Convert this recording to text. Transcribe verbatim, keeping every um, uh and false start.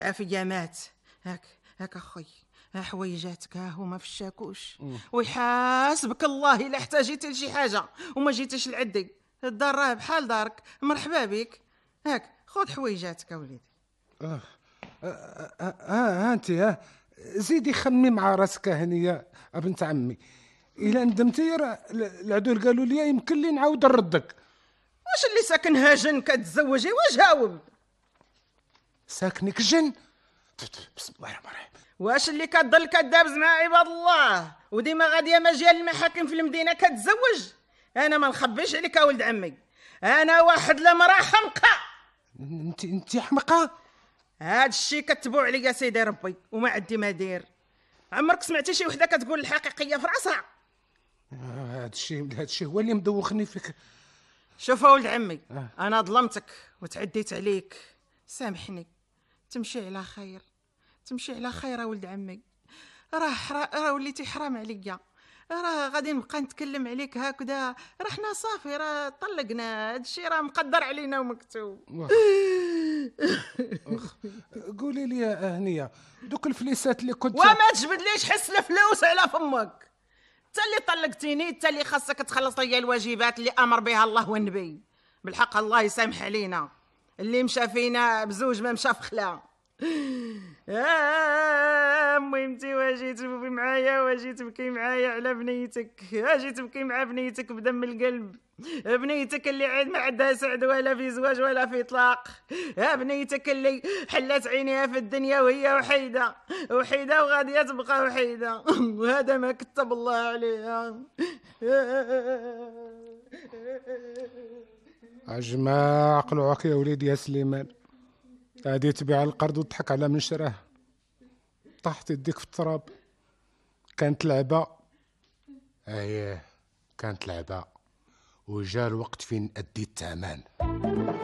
عافية مات. هاك هاك اخوي، ها حويجاتك ها هما في الشاكوش، ويحاسبك الله الا احتاجيت لشي حاجه وما جيتش لعدي. الدار راه بحال دارك، مرحبا بك. هاك خذ حويجاتك وليدي. اه اه اه انت ها زيدي خمي مع راسك هنيه بنت عمي. الا ندمتي راه العدول قالوا لي يمكن لي نعاود نردك. واش اللي ساكن هاجن كتزوجي؟ واش جاوب؟ ساكنك جن؟ بسم الله الرحمن الرحيم. واش اللي كتضل كدابز مع عباد الله وديما غاديه مجال المحاكم في المدينه كتزوج؟ انا ما نخبيش عليك يا ولد عمي، انا واحد المراه حمقى. انت انت حمقى. هاد الشيء كتبوا عليا سيدي ربي وما عندي ما دير. عمرك سمعتي شي وحده كتقول الحقيقيه في راسها؟ هاد الشيء هاد الشيء هو اللي مدوخني فيك. شوف ولد عمي، آه. انا ظلمتك وتعديت عليك، سامحني. تمشي على خير، تمشي على خير يا ولد عمي. راه راه وليتي حرام عليا، راه غادي نبقى نتكلم عليك هكذا؟ راه حنا صافي راه طلقنا، هادشي راه مقدر علينا ومكتوب. اخ قولي لي يا هنيه، دوك الفليسات اللي كنت وما تجبدليش حس الفلوس على فمك. انت اللي طلقتيني، انت اللي خاصك تخلص لي الواجبات اللي امر بها الله والنبي. بالحق الله يسامح علينا، اللي مشى فينا بزوج ما مشى في خلا. امي انتي واجي تبكي معايا، واجي تبكي معايا على بنيتك، واجي تبكي مع بنيتك بدم القلب. بنيتك اللي عاد ما عندها سعد ولا في زواج ولا في طلاق، يا بنيتك اللي حلت عينيها في الدنيا وهي وحيده وحيده وغاديه تبقى وحيده، وهذا ما كتب الله عليها. اجمع قلوعك يا وليدي يا سليمان. هادي تبيع القرض وتضحك على من شراه. طاحت يديك في التراب. كانت لعبه. اييه كانت لعبه، وجا الوقت فين ادي الثمن.